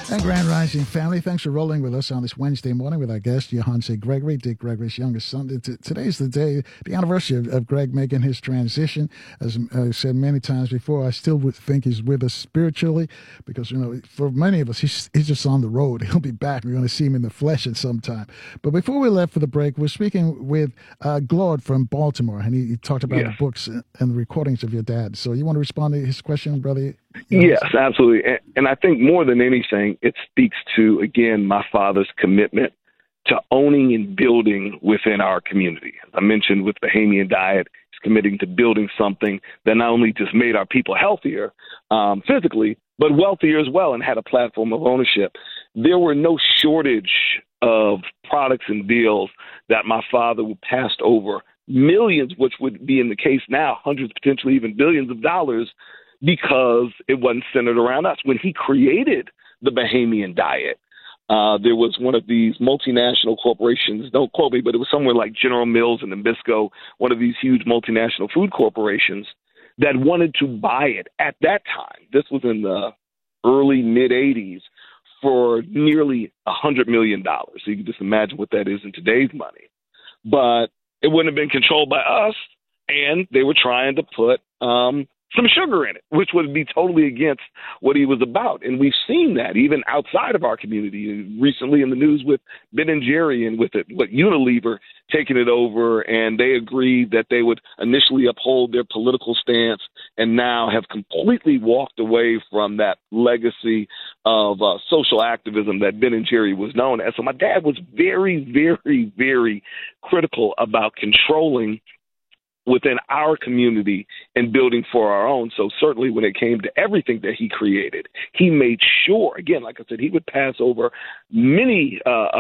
And Grand Rising family, thanks for rolling with us on this Wednesday morning with our guest, Johann C. Gregory, Dick Gregory's youngest son. Today's the day, the anniversary of Greg making his transition. As I said many times before, I still would think he's with us spiritually because, for many of us, he's just on the road. He'll be back. We're going to see him in the flesh at some time. But before we left for the break, we're speaking with Claude from Baltimore, and he talked about the books and the recordings of your dad. So you want to respond to his question, brother? Yes, absolutely. And I think more than anything, it speaks to, again, my father's commitment to owning and building within our community. As I mentioned with Bahamian Diet, he's committing to building something that not only just made our people healthier physically, but wealthier as well, and had a platform of ownership. There were no shortage of products and deals that my father would pass over millions, which would be in the case now, hundreds, potentially even billions of dollars, because it wasn't centered around us. When he created the Bahamian Diet, there was one of these multinational corporations, don't quote me, but it was somewhere like General Mills and Nabisco, one of these huge multinational food corporations that wanted to buy it at that time. This was in the early, mid-'80s for nearly $100 million. So you can just imagine what that is in today's money. But it wouldn't have been controlled by us, and they were trying to put some sugar in it, which would be totally against what he was about. And we've seen that even outside of our community. Recently in the news with Ben and Jerry and with Unilever taking it over, and they agreed that they would initially uphold their political stance and now have completely walked away from that legacy of social activism that Ben and Jerry was known as. So my dad was very, very, very critical about controlling within our community and building for our own. So certainly when it came to everything that he created, he made sure, again, like I said, he would pass over many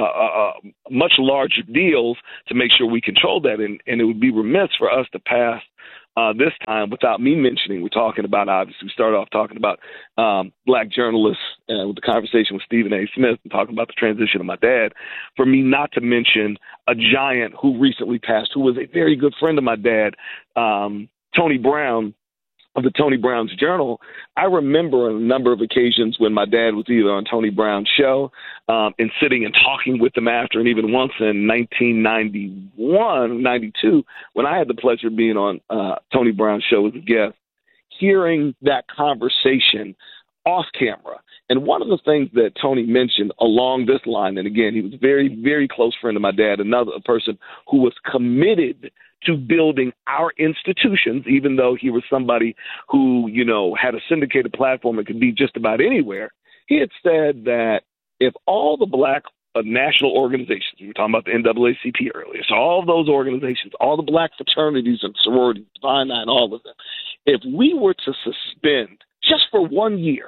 much larger deals to make sure we controlled that. And it would be remiss for us to pass this time without me mentioning, we started off talking about black journalists with the conversation with Stephen A. Smith and talking about the transition of my dad, for me not to mention a giant who recently passed, who was a very good friend of my dad, Tony Brown, of the Tony Brown's Journal. I remember on a number of occasions when my dad was either on Tony Brown's show and sitting and talking with him after, and even once in 1991, 92, when I had the pleasure of being on Tony Brown's show as a guest, hearing that conversation off camera. And one of the things that Tony mentioned along this line, and again, he was a very, very close friend of my dad, another person who was committed to building our institutions, even though he was somebody who, had a syndicated platform and could be just about anywhere. He had said that if all the black national organizations, we were talking about the NAACP earlier, so all of those organizations, all the black fraternities and sororities, Divine Nine, all of them, if we were to suspend just for 1 year,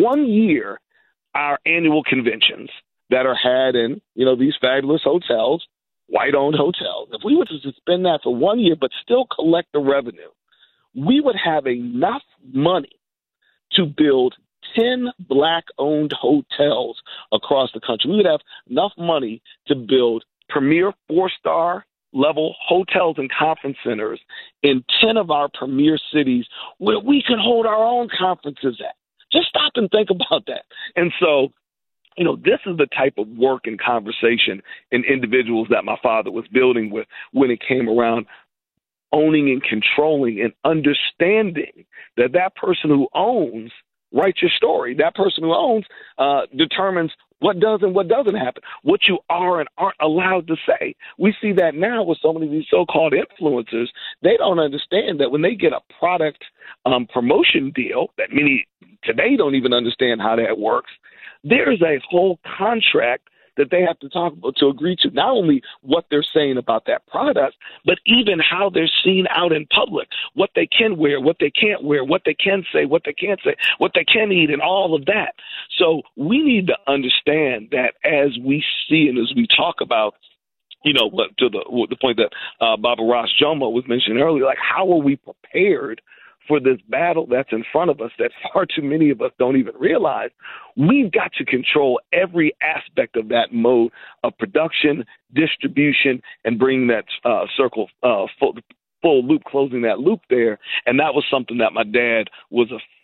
our annual conventions that are had in, these fabulous hotels, white-owned hotels, if we were to suspend that for 1 year but still collect the revenue, we would have enough money to build 10 black-owned hotels across the country. We would have enough money to build premier four-star level hotels and conference centers in 10 of our premier cities where we could hold our own conferences at. Just stop and think about that. And so, this is the type of work and conversation and individuals that my father was building with when it came around owning and controlling and understanding that person who owns writes your story. That person who owns determines what does and what doesn't happen, what you are and aren't allowed to say. We see that now with so many of these so-called influencers. They don't understand that when they get a product promotion deal that many today don't even understand how that works, there's a whole contract that they have to talk about to agree to, not only what they're saying about that product, but even how they're seen out in public, what they can wear, what they can't wear, what they can say, what they can't say, what they can eat, and all of that. So we need to understand that as we see and as we talk about, to the point that Baba Ross Jomo was mentioning earlier, like how are we prepared for this battle that's in front of us that far too many of us don't even realize? We've got to control every aspect of that mode of production, distribution, and bringing that circle full loop, closing that loop there. And that was something that my dad was a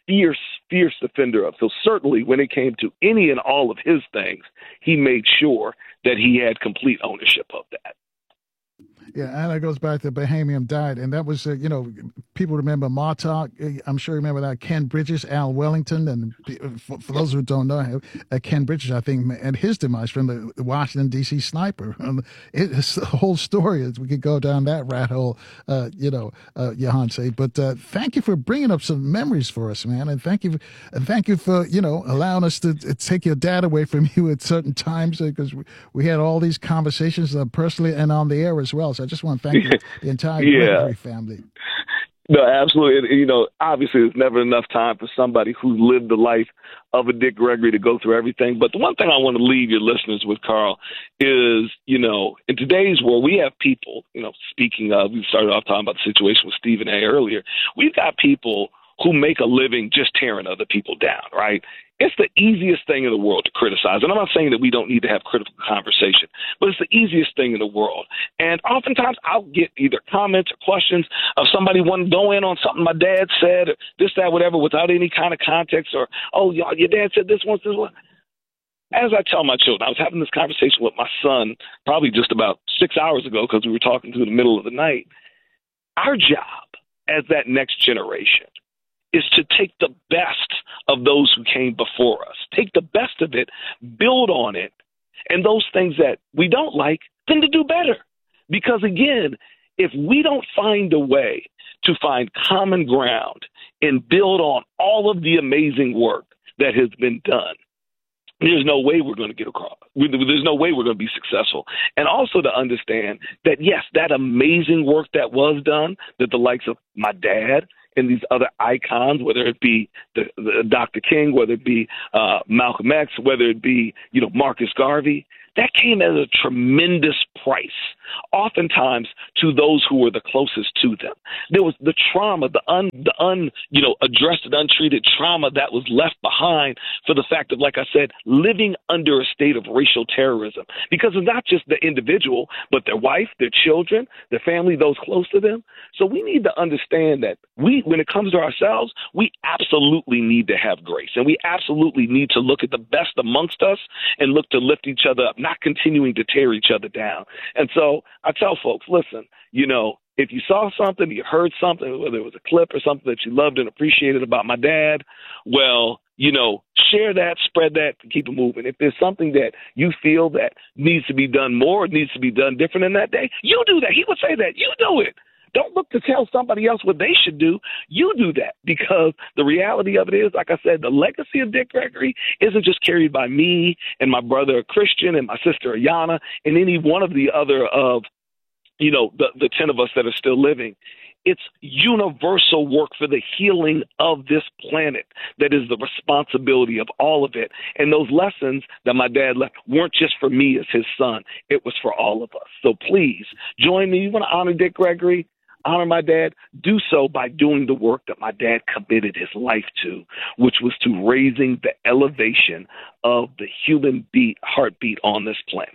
fierce defender of. So certainly when it came to any and all of his things, he made sure that he had complete ownership of that. Yeah, and it goes back to Bahamian Diet, and that was, people remember Martok. I'm sure you remember that. Ken Bridges, Al Wellington, and for those who don't know, Ken Bridges, I think, and his demise from the Washington, D.C. sniper. It's the whole story. We could go down that rat hole, Yohance. But thank you for bringing up some memories for us, man, and thank you for allowing us to take your dad away from you at certain times, because we had all these conversations personally and on the air as well. So I just want to thank the entire Gregory family. No, absolutely. Obviously there's never enough time for somebody who's lived the life of a Dick Gregory to go through everything. But the one thing I want to leave your listeners with, Carl, is, in today's world, we have people, speaking of, we started off talking about the situation with Stephen A. earlier. We've got people who make a living just tearing other people down, right? It's the easiest thing in the world to criticize. And I'm not saying that we don't need to have critical conversation, but it's the easiest thing in the world. And oftentimes I'll get either comments or questions of somebody wanting to go in on something my dad said, or this, that, whatever, without any kind of context, or, oh, your dad said this once, this one. As I tell my children, I was having this conversation with my son probably just about 6 hours ago, because we were talking through the middle of the night. Our job as that next generation is to take the best of those who came before us, take the best of it, build on it, and those things that we don't like, then to do better. Because again, if we don't find a way to find common ground and build on all of the amazing work that has been done, there's no way we're going to get across. There's no way we're going to be successful. And also to understand that, yes, that amazing work that was done, that the likes of my dad and these other icons, whether it be the Dr. King, whether it be Malcolm X, whether it be Marcus Garvey, that came at a tremendous price, oftentimes to those who were the closest to them. There was the trauma, the addressed and untreated trauma that was left behind for the fact of, like I said, living under a state of racial terrorism. Because it's not just the individual, but their wife, their children, their family, those close to them. So we need to understand that when it comes to ourselves, we absolutely need to have grace. And we absolutely need to look at the best amongst us and look to lift each other up, not continuing to tear each other down. And so I tell folks, listen, if you saw something, you heard something, whether it was a clip or something that you loved and appreciated about my dad, well, share that, spread that, keep it moving. If there's something that you feel that needs to be done more, needs to be done different in that day, you do that. He would say that. You do it. Don't look to tell somebody else what they should do. You do that, because the reality of it is, like I said, the legacy of Dick Gregory isn't just carried by me and my brother Christian and my sister Ayana and any one of the other of, the 10 of us that are still living. It's universal work for the healing of this planet that is the responsibility of all of it. And those lessons that my dad left weren't just for me as his son. It was for all of us. So please join me. You want to honor Dick Gregory, honor my dad, do so by doing the work that my dad committed his life to, which was to raising the elevation of the human heartbeat on this planet.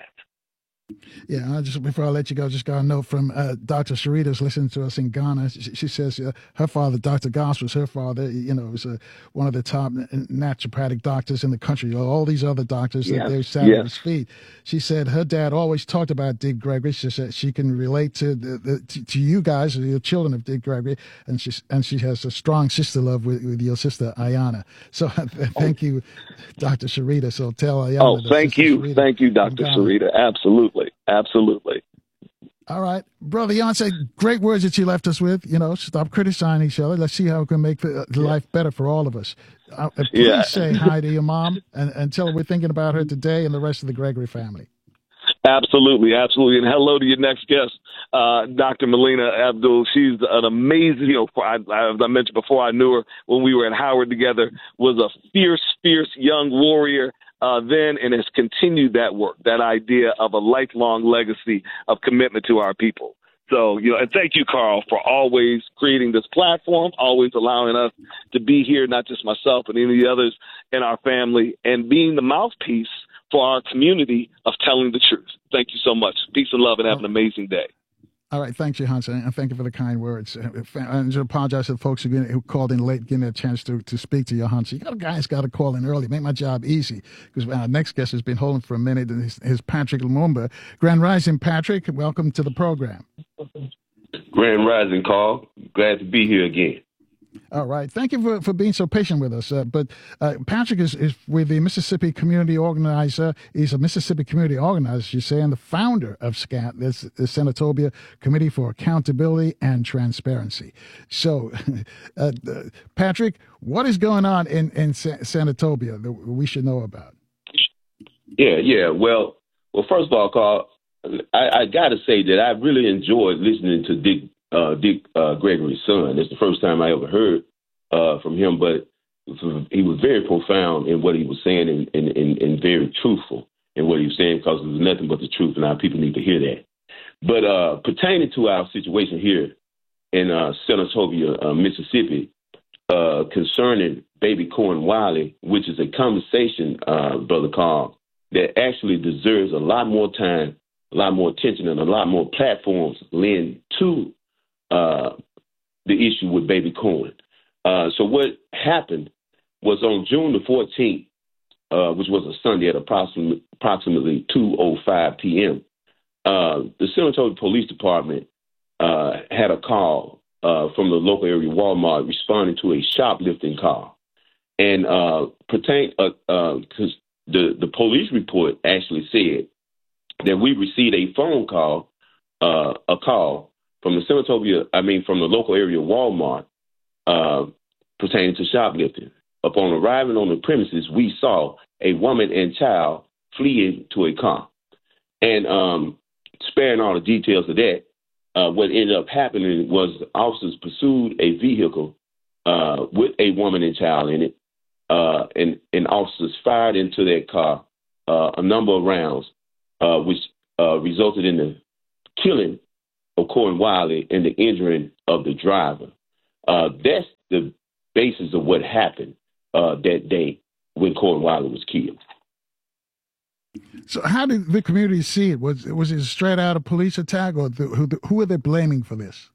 Yeah, before I let you go, just got a note from Dr. Sharita, who's listening to us in Ghana. She says her father, Dr. Goss, was her father. Was one of the top naturopathic doctors in the country. All these other doctors that they sat at his feet. She said her dad always talked about Dick Gregory. She said she can relate to you guys, your children of Dick Gregory, and she has a strong sister love with your sister Ayana. So thank you, Dr. Sharita. So tell Ayana. Oh, thank you, Dr. Sharita. Absolutely. All right, Brother Yohance, great words that you left us with. Stop criticizing each other. Let's see how we can make life better for all of us. Please say hi to your mom and tell her we're thinking about her today and the rest of the Gregory family. Absolutely. And hello to your next guest, Dr. Melina Abdul. She's an amazing, as I mentioned before, I knew her when we were at Howard together, was a fierce young warrior then, and has continued that work, that idea of a lifelong legacy of commitment to our people. So, and thank you, Carl, for always creating this platform, always allowing us to be here, not just myself, but any of the others in our family, and being the mouthpiece for our community of telling the truth. Thank you so much. Peace and love, and have an amazing day. All right, thanks, Johansson, and thank you for the kind words. And to apologize to the folks who called in late, getting a chance to speak to Johansson. You got a guy's got to call in early, make my job easy, because our next guest has been holding for a minute, and is Patrick Lumumba. Grand Rising, Patrick, welcome to the program. Grand Rising, Carl. Glad to be here again. All right. Thank you for being so patient with us. But Patrick is with the Mississippi Community Organizer. He's a Mississippi Community Organizer, you say, and the founder of SCAT, that's the Senatobia Committee for Accountability and Transparency. So, Patrick, what is going on in Senatobia that we should know about? Yeah. Well, first of all, Carl, I got to say that I really enjoyed listening to Dick Gregory's son. That's the first time I ever heard from him, but he was very profound in what he was saying and very truthful in what he was saying, because it was nothing but the truth, and our people need to hear that. But pertaining to our situation here in Senatobia, Mississippi, concerning baby Corn Wiley, which is a conversation, Brother Carl, that actually deserves a lot more time, a lot more attention, and a lot more platforms lend to the issue with baby Corn. So what happened was on June the 14th, which was a Sunday at approximately 2:05 p.m., the Senatobia Police Department had a call from the local area Walmart responding to a shoplifting call. And because the police report actually said that we received a phone call, a call from from the local area Walmart pertaining to shoplifting. Upon arriving on the premises, we saw a woman and child fleeing to a car. And sparing all the details of that, what ended up happening was officers pursued a vehicle with a woman and child in it, and officers fired into that car a number of rounds, which resulted in the killing of Corn Wiley and the injuring of the driver. That's the basis of what happened that day when Corn Wiley was killed. So how did the community see it? Was it straight out a police attack, or who are they blaming for this?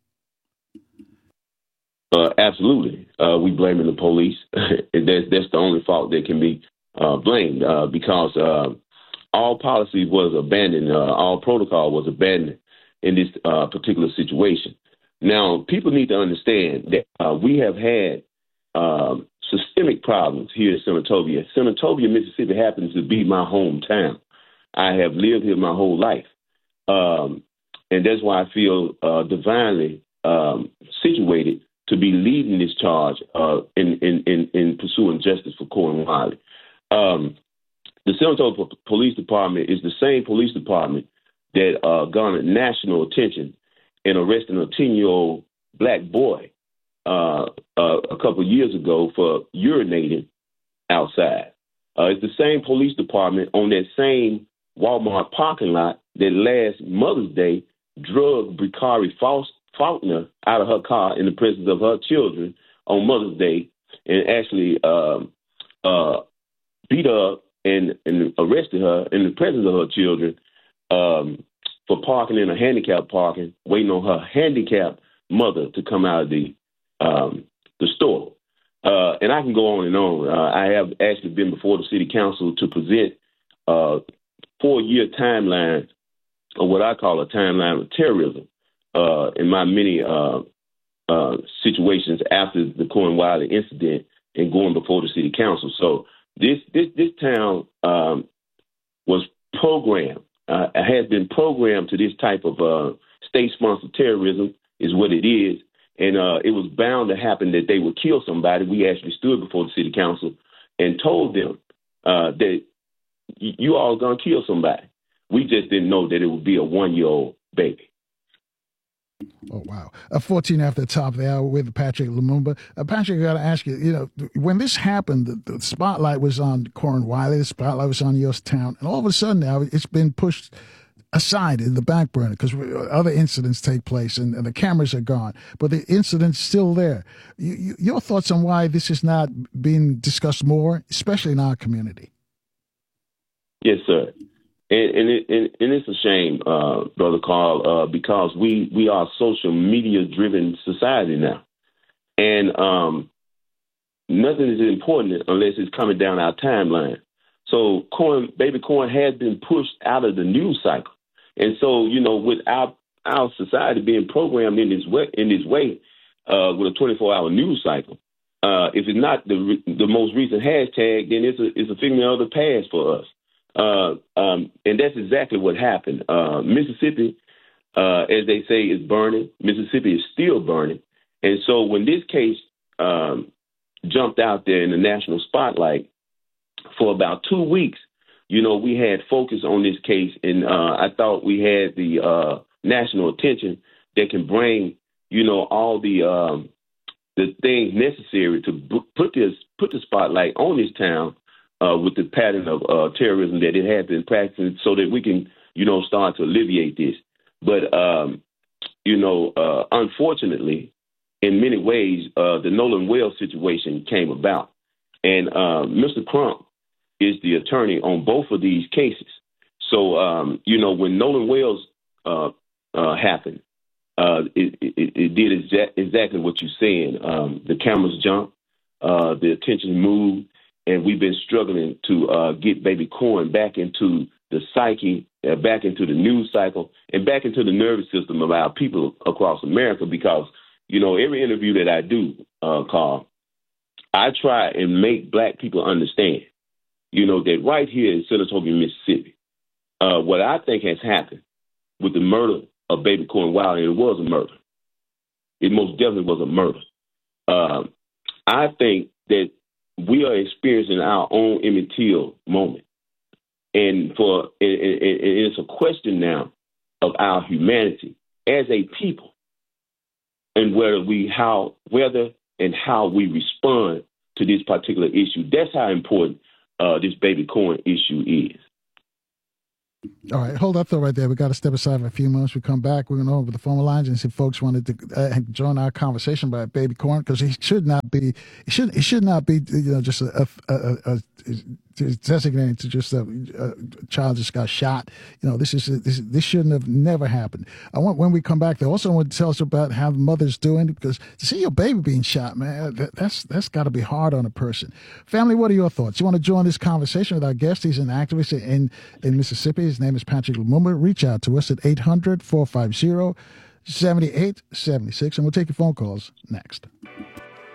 Absolutely. We blaming the police. That's the only fault that can be blamed, because all policy was abandoned, all protocol was abandoned in this particular situation. Now, people need to understand that we have had systemic problems here in Senatobia. Senatobia, Mississippi happens to be my hometown. I have lived here my whole life. And that's why I feel divinely situated to be leading this charge in pursuing justice for Corn Wiley. The Senatobia Police Department is the same police department that garnered national attention in arresting a 10-year-old black boy a couple of years ago for urinating outside. It's the same police department on that same Walmart parking lot that last Mother's Day drugged Bricari Faulkner out of her car in the presence of her children on Mother's Day, and actually beat her up and arrested her in the presence of her children for parking in a handicapped parking, waiting on her handicapped mother to come out of the store. And I can go on and on. I have actually been before the city council to present a 4-year timeline, or what I call a timeline of terrorism, in my many situations after the Corn Wiley incident and going before the city council. So this town was programmed, has been programmed to this type of state-sponsored terrorism is what it is. And it was bound to happen that they would kill somebody. We actually stood before the city council and told them that you all going to kill somebody. We just didn't know that it would be a 1-year-old baby. Oh, wow. 14 after the top of the hour with Patrick Lumumba. Patrick, I got to ask you, when this happened, the spotlight was on Corn Wiley, the spotlight was on your town, and all of a sudden now it's been pushed aside in the back burner because other incidents take place and the cameras are gone, but the incident's still there. Your thoughts on why this is not being discussed more, especially in our community? Yes, sir. And it's a shame, Brother Carl, because we are a social media driven society now, and nothing is important unless it's coming down our timeline. So baby corn has been pushed out of the news cycle, and so with our society being programmed in this way, with a 24-hour news cycle, if it's not the most recent hashtag, then it's a figment of the past for us. And that's exactly what happened. Mississippi, as they say, is burning. Mississippi is still burning. And so when this case jumped out there in the national spotlight for about 2 weeks, we had focus on this case, and I thought we had the national attention that can bring, all the things necessary to put the spotlight on this town with the pattern of terrorism that it had been practicing, so that we can, start to alleviate this. But unfortunately, in many ways, the Nolan Wells situation came about, and Mr. Crump is the attorney on both of these cases. So, when Nolan Wells happened, it did exactly what you're saying. The cameras jumped, the attention moved, and we've been struggling to get baby corn back into the psyche, back into the news cycle, and back into the nervous system of our people across America. Because, every interview that I do, Carl, I try and make Black people understand, that right here in Saratoga, Mississippi, what I think has happened with the murder of baby corn Wilder, and it was a murder. It most definitely was a murder. I think that we are experiencing our own Emmett Till moment. And it's a question now of our humanity as a people, and whether and how we respond to this particular issue. That's how important this baby corn issue is. All right, hold up though right there. We got to step aside for a few moments. We come back. We're going to open the phone lines and see if folks wanted to join our conversation about baby corn, because he should not be just a designated to just a child just got shot. This shouldn't have never happened. When we come back, they also want to tell us about how the mother's doing, because to see your baby being shot, man, that's got to be hard on a person. Family, what are your thoughts? You want to join this conversation with our guest? He's an activist in Mississippi. His name is Patrick Lumumba. Reach out to us at 800-450-7876, and we'll take your phone calls next.